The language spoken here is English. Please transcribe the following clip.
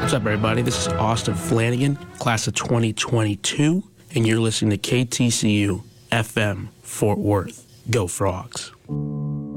What's up, everybody? This is Austin Flanagan, class of 2022, and you're listening to KTCU FM Fort Worth. Go Frogs.